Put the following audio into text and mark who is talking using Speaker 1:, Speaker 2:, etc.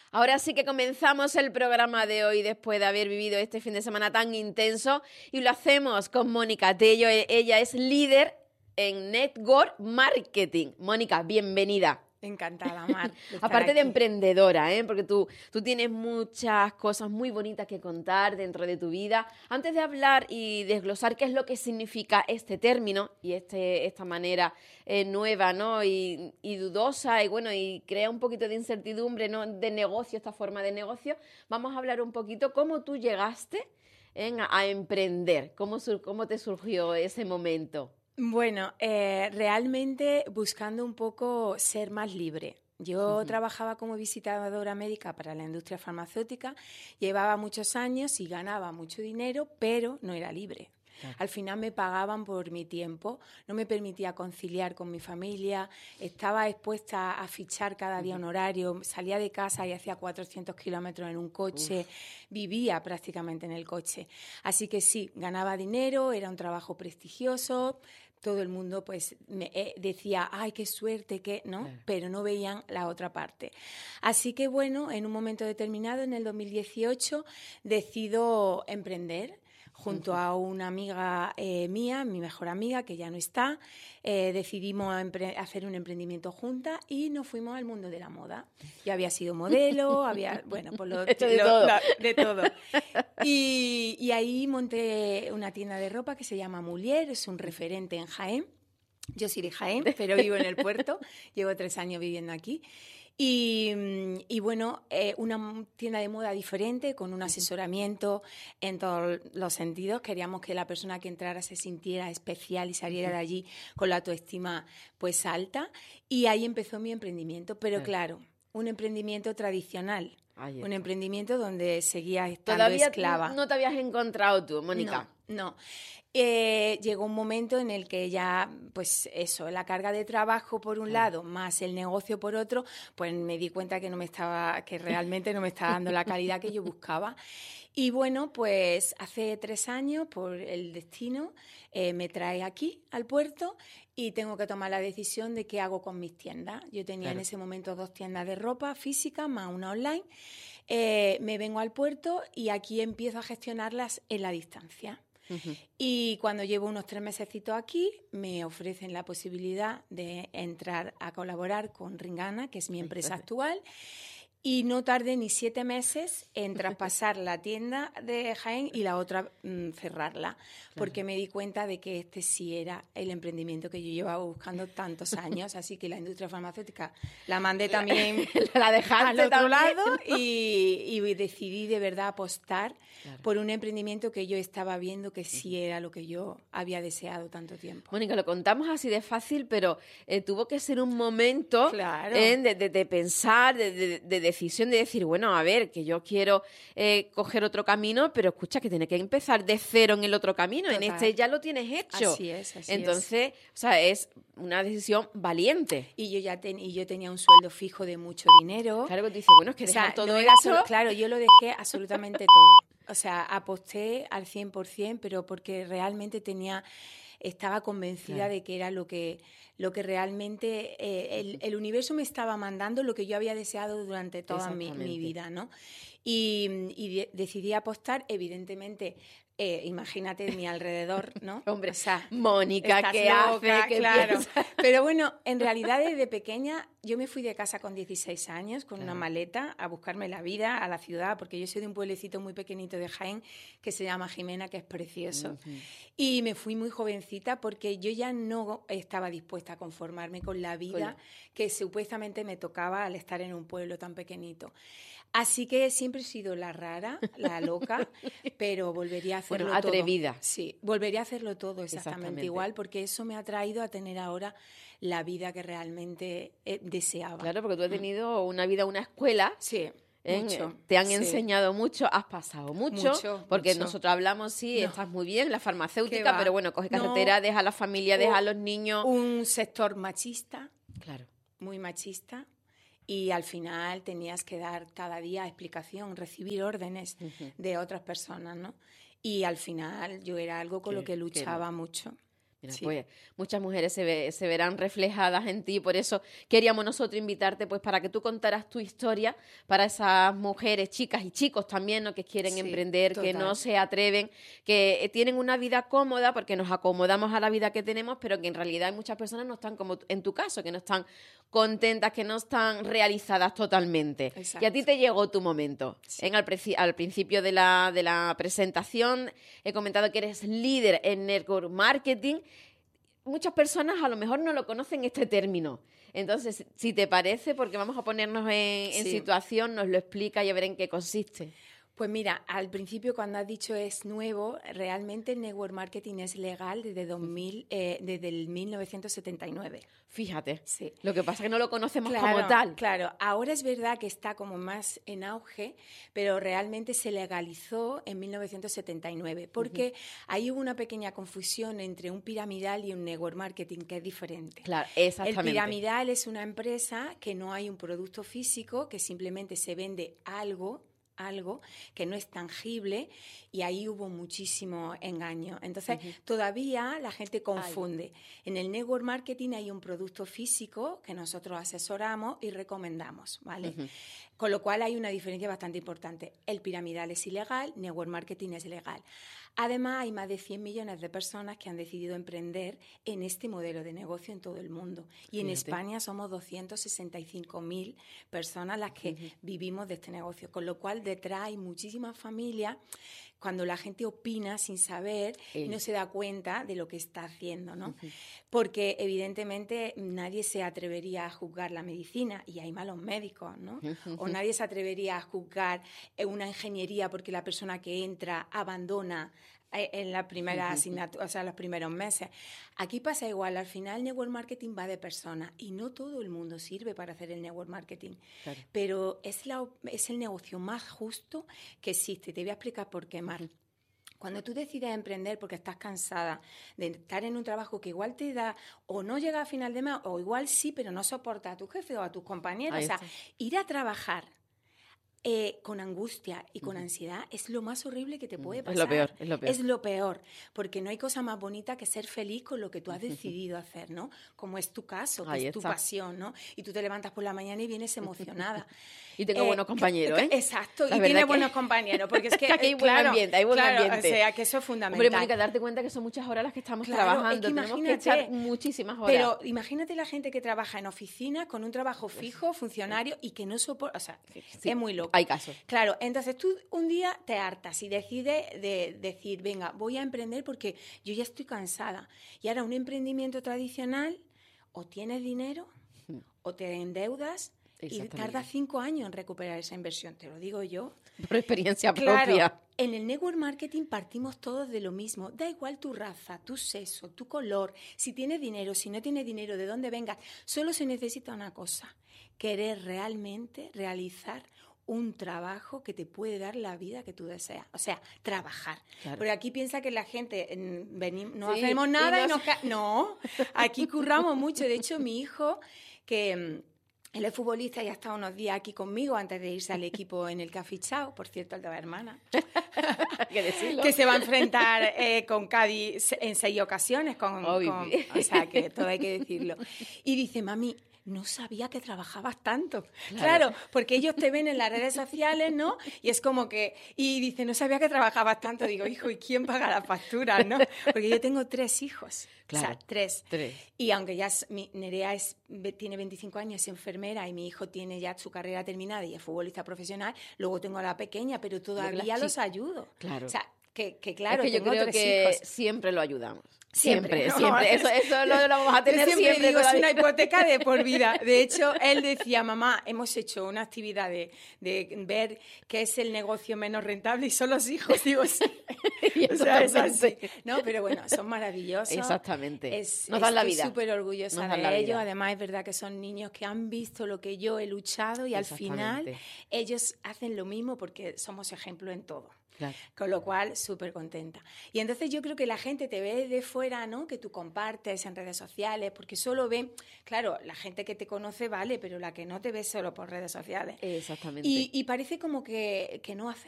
Speaker 1: Ahora sí que comenzamos el programa de hoy después de haber vivido este fin de semana tan intenso y lo hacemos con Mónica Tello. Ella es líder en Network Marketing. Mónica, bienvenida.
Speaker 2: Encantada, Mar.
Speaker 1: Aparte de emprendedora, porque tú tienes muchas cosas muy bonitas que contar dentro de tu vida. Antes de hablar y desglosar qué es lo que significa este término y esta manera nueva, ¿no? y dudosa y crea un poquito de incertidumbre, ¿no? De negocio, esta forma de negocio, vamos a hablar un poquito cómo tú llegaste a emprender, cómo te surgió ese momento.
Speaker 2: Bueno, realmente buscando un poco ser más libre. Yo trabajaba como visitadora médica para la industria farmacéutica, llevaba muchos años y ganaba mucho dinero, pero no era libre. Claro. Al final me pagaban por mi tiempo, no me permitía conciliar con mi familia, estaba expuesta a fichar cada día un horario, salía de casa y hacía 400 kilómetros en un coche, vivía prácticamente en el coche. Así que sí, ganaba dinero, era un trabajo prestigioso. Todo el mundo pues me decía, ¡ay, qué suerte! ¿No? Claro. Pero no veían la otra parte. Así que bueno, en un momento determinado, en el 2018, decido emprender. Junto a una amiga mía, mi mejor amiga, que ya no está, decidimos hacer un emprendimiento juntas y nos fuimos al mundo de la moda. Yo había sido modelo, de todo. Y ahí monté una tienda de ropa que se llama Mulier, es un referente en Jaén. Yo soy de Jaén, pero vivo en el puerto, llevo 3 años viviendo aquí. Y bueno, una tienda de moda diferente, con un asesoramiento en todos los sentidos. Queríamos que la persona que entrara se sintiera especial y saliera de allí con la autoestima pues alta. Y ahí empezó mi emprendimiento. Pero claro, un emprendimiento tradicional. Un emprendimiento donde seguías estando esclava.
Speaker 1: ¿Todavía no te habías encontrado tú, Mónica?
Speaker 2: No. Llegó un momento en el que ya, pues eso, la carga de trabajo por un lado, más el negocio por otro, pues me di cuenta que realmente no me estaba dando la calidad que yo buscaba. Y bueno, pues hace 3 años, por el destino, me trae aquí al puerto y tengo que tomar la decisión de qué hago con mis tiendas. Yo tenía en ese momento 2 tiendas de ropa física más una online. Me vengo al puerto y aquí empiezo a gestionarlas en la distancia. Y cuando llevo unos 3 mesecitos aquí, me ofrecen la posibilidad de entrar a colaborar con Ringana, que es mi empresa actual. Y no tardé ni 7 meses en traspasar la tienda de Jaén y la otra cerrarla, porque me di cuenta de que este sí era el emprendimiento que yo llevaba buscando tantos años, así que la industria farmacéutica la mandé también
Speaker 1: la dejaste
Speaker 2: al otro lado y decidí de verdad apostar por un emprendimiento que yo estaba viendo que sí era lo que yo había deseado tanto tiempo.
Speaker 1: Mónica, lo contamos así de fácil, pero tuvo que ser un momento de pensar, de decisión de decir, bueno, a ver, que yo quiero coger otro camino, pero escucha, que tiene que empezar de cero en el otro camino. Total. En este ya lo tienes hecho.
Speaker 2: Así es.
Speaker 1: Entonces, o sea, es una decisión valiente.
Speaker 2: Y yo tenía un sueldo fijo de mucho dinero.
Speaker 1: Claro, que tú dices, bueno, es que dejar todo eso...
Speaker 2: Claro, yo lo dejé absolutamente todo. O sea, aposté al 100%, pero porque realmente estaba convencida de que era lo que realmente el universo me estaba mandando, lo que yo había deseado durante toda mi vida, ¿no? Y decidí apostar, evidentemente. Imagínate mi alrededor, ¿no?
Speaker 1: Hombre, o sea, Mónica, ¿qué
Speaker 2: loca,
Speaker 1: hace?
Speaker 2: Claro. Pero bueno, en realidad desde pequeña yo me fui de casa con 16 años con una maleta a buscarme la vida a la ciudad, porque yo soy de un pueblecito muy pequeñito de Jaén que se llama Jimena, que es precioso. Y me fui muy jovencita porque yo ya no estaba dispuesta a conformarme con la vida que supuestamente me tocaba al estar en un pueblo tan pequeñito. Así que siempre he sido la rara, la loca, pero volvería a hacerlo todo.
Speaker 1: Atrevida.
Speaker 2: Sí, volvería a hacerlo todo exactamente igual, porque eso me ha traído a tener ahora la vida que realmente deseaba.
Speaker 1: Claro, porque tú has tenido una vida, una escuela.
Speaker 2: Sí. Mucho.
Speaker 1: Te han enseñado mucho, has pasado mucho, porque nosotros hablamos, estás muy bien, la farmacéutica, pero bueno, coge carretera, deja a la familia, deja a los niños.
Speaker 2: Un sector machista,
Speaker 1: claro,
Speaker 2: muy machista, y al final tenías que dar cada día explicación, recibir órdenes de otras personas, ¿no? Y al final yo era algo con lo que luchaba mucho.
Speaker 1: Mira,
Speaker 2: Sí.
Speaker 1: pues muchas mujeres se verán reflejadas en ti, por eso queríamos nosotros invitarte pues para que tú contaras tu historia para esas mujeres, chicas y chicos también, ¿no? Que quieren
Speaker 2: Sí,
Speaker 1: emprender, que no
Speaker 2: total.
Speaker 1: se atreven, que tienen una vida cómoda porque nos acomodamos a la vida que tenemos, pero que en realidad hay muchas personas no están como en tu caso, que no están contentas, que no están realizadas totalmente. Y a ti
Speaker 2: Exacto.
Speaker 1: te llegó tu momento.
Speaker 2: Sí.
Speaker 1: Al principio de la presentación he comentado que eres líder en network marketing. Muchas personas a lo mejor no lo conocen este término. Entonces, si te parece, porque vamos a ponernos en
Speaker 2: Sí.
Speaker 1: situación, nos lo explica y a ver en qué consiste.
Speaker 2: Pues mira, al principio cuando has dicho es nuevo, realmente el network marketing es legal desde el 1979.
Speaker 1: Fíjate,
Speaker 2: Sí.
Speaker 1: lo que pasa es que no lo conocemos
Speaker 2: Claro,
Speaker 1: como tal.
Speaker 2: claro. Ahora es verdad que está como más en auge, pero realmente se legalizó en 1979, porque ahí hubo una pequeña confusión entre un piramidal y un network marketing, que es diferente.
Speaker 1: Claro,
Speaker 2: El
Speaker 1: exactamente.
Speaker 2: piramidal es una empresa que no hay un producto físico, que simplemente se vende algo que no es tangible, y ahí hubo muchísimo engaño. Entonces, todavía la gente confunde. En el network marketing hay un producto físico que nosotros asesoramos y recomendamos, ¿vale? Con lo cual hay una diferencia bastante importante. El piramidal es ilegal, network marketing es legal. Además, hay más de 100 millones de personas que han decidido emprender en este modelo de negocio en todo el mundo. Y en
Speaker 1: Fíjate.
Speaker 2: España somos 265.000 personas las que vivimos de este negocio. Con lo cual, detrás hay muchísimas familias cuando la gente opina sin saber y no se da cuenta de lo que está haciendo, ¿no? Porque evidentemente nadie se atrevería a juzgar la medicina, y hay malos médicos, ¿no? O nadie se atrevería a juzgar una ingeniería porque la persona que entra abandona en la primera asignatura, o sea, los primeros meses. Aquí pasa igual, al final el network marketing va de personas y no todo el mundo sirve para hacer el network marketing,
Speaker 1: Claro.
Speaker 2: pero es el negocio más justo que existe. Te voy a explicar por qué, Mar. Cuando tú decides emprender porque estás cansada de estar en un trabajo que igual te da o no llega a final de mes, o igual sí, pero no soporta a tu jefe o a tus compañeros,
Speaker 1: Ahí
Speaker 2: o sea,
Speaker 1: está.
Speaker 2: ir a trabajar con angustia y con ansiedad es lo más horrible que te puede pasar.
Speaker 1: Es lo peor, es lo peor.
Speaker 2: Es lo peor, porque no hay cosa más bonita que ser feliz con lo que tú has decidido hacer, ¿no? Como es tu caso, que
Speaker 1: Ahí
Speaker 2: es tu
Speaker 1: está.
Speaker 2: pasión, ¿no? Y tú te levantas por la mañana y vienes emocionada.
Speaker 1: Y tengo buenos compañeros, ¿eh?
Speaker 2: Exacto,
Speaker 1: La
Speaker 2: y
Speaker 1: verdad
Speaker 2: tienes
Speaker 1: que-
Speaker 2: buenos compañeros, porque es que
Speaker 1: que hay buen ambiente, hay buen
Speaker 2: claro,
Speaker 1: ambiente.
Speaker 2: o sea, que eso es fundamental.
Speaker 1: Hombre, Mónica, darte cuenta que son muchas horas las que estamos
Speaker 2: Claro,
Speaker 1: trabajando.
Speaker 2: es que
Speaker 1: Tenemos que
Speaker 2: imagínate,
Speaker 1: echar muchísimas horas.
Speaker 2: pero imagínate la gente que trabaja en oficina con un trabajo fijo, funcionario, y que no soporta, o sea,
Speaker 1: Sí,
Speaker 2: es muy loco.
Speaker 1: hay casos.
Speaker 2: Claro, entonces tú un día te hartas y decides de decir, venga, voy a emprender porque yo ya estoy cansada. Y ahora un emprendimiento tradicional, o tienes dinero o te endeudas y
Speaker 1: Exactamente.
Speaker 2: tardas 5 años en recuperar esa inversión, te lo digo yo.
Speaker 1: Por experiencia
Speaker 2: Claro,
Speaker 1: propia.
Speaker 2: en el network marketing partimos todos de lo mismo. Da igual tu raza, tu sexo, tu color, si tienes dinero, si no tienes dinero, de dónde vengas. Solo se necesita una cosa: querer realmente realizar un trabajo que te puede dar la vida que tú deseas. O sea, trabajar.
Speaker 1: Claro.
Speaker 2: Porque aquí piensa que la gente no
Speaker 1: Sí,
Speaker 2: hacemos nada
Speaker 1: y
Speaker 2: y
Speaker 1: no
Speaker 2: no, aquí curramos mucho. De hecho, mi hijo, que él es futbolista y ha estado unos días aquí conmigo antes de irse al equipo en el que ha fichado, por cierto, el de la hermana,
Speaker 1: Hay que decirlo.
Speaker 2: que se va a enfrentar con Cádiz en 6 ocasiones, o sea, que todo hay que decirlo. Y dice, mami, no sabía que trabajabas tanto. Claro, porque ellos te ven en las redes sociales, ¿no? Y es como que, y dice, no sabía que trabajabas tanto. Digo, hijo, ¿y quién paga las facturas, no? Porque yo tengo 3 hijos.
Speaker 1: Claro,
Speaker 2: O sea, 3.
Speaker 1: 3.
Speaker 2: Y aunque ya Nerea tiene 25 años, es enfermera, y mi hijo tiene ya su carrera terminada y es futbolista profesional, luego tengo a la pequeña, pero todavía los ayudo.
Speaker 1: Claro.
Speaker 2: O sea, que claro,
Speaker 1: es que yo
Speaker 2: tengo
Speaker 1: creo
Speaker 2: 3
Speaker 1: que
Speaker 2: hijos.
Speaker 1: siempre lo ayudamos.
Speaker 2: Siempre,
Speaker 1: Siempre,
Speaker 2: ¿no?
Speaker 1: siempre. Eso lo vamos a tener
Speaker 2: Yo siempre digo,
Speaker 1: toda
Speaker 2: es
Speaker 1: la
Speaker 2: una
Speaker 1: vida.
Speaker 2: hipoteca de por vida. De hecho, él decía, mamá, hemos hecho una actividad de ver qué es el negocio menos rentable y son los hijos. Digo, sí. O sea, es así. No, pero bueno, son maravillosos.
Speaker 1: Exactamente. Nos dan la vida.
Speaker 2: Estoy súper orgullosa
Speaker 1: Nos dan
Speaker 2: de
Speaker 1: la
Speaker 2: ellos.
Speaker 1: vida.
Speaker 2: Además, es verdad que son niños que han visto lo que yo he luchado y al final
Speaker 1: Exactamente.
Speaker 2: ellos hacen lo mismo porque somos ejemplo en todo.
Speaker 1: Claro.
Speaker 2: Con lo cual, súper contenta. Y entonces yo creo que la gente te ve de fuera, ¿no? Que tú compartes en redes sociales, porque solo ven, claro, la gente que te conoce vale, pero la que no te ve solo por redes sociales.
Speaker 1: Exactamente.
Speaker 2: Y parece como que no hace